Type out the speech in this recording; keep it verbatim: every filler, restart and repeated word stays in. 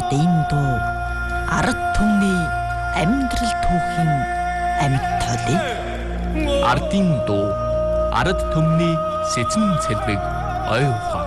Ардын дуу ард түмний амьдрал түүхийн амьд тоолыг Ардын дуу ард түмний сэцэн цэлбэг ой ухаан